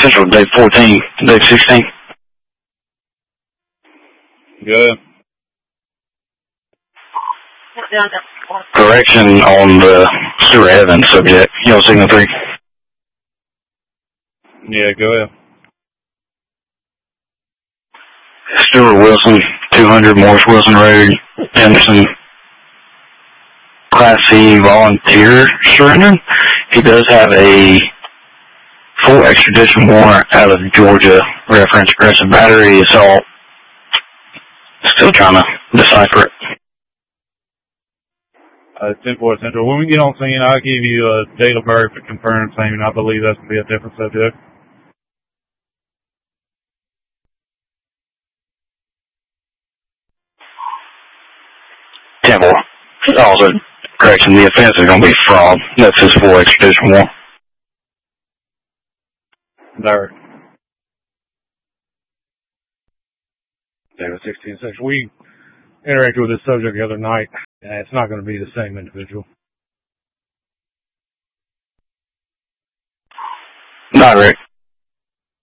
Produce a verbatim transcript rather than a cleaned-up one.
Central, day fourteen, day sixteen. Good. Correction on the Stuart Evans subject, Yellow Signal three. Yeah, go ahead. Stuart Wilson, two hundred Morris Wilson Road, Anderson. Class C volunteer surrendering. He does have a full extradition warrant out of Georgia, reference aggressive battery assault. Still trying to decipher it. Uh, ten four Central. When we get on scene, I'll give you a date of birth to confirm saying I believe that's going to be a different subject. ten four. Also, correction, the offense is going to be fraud. That's his full extradition warrant. There. David sixteen six. We interacted with this subject the other night, and it's not going to be the same individual. Not Rick.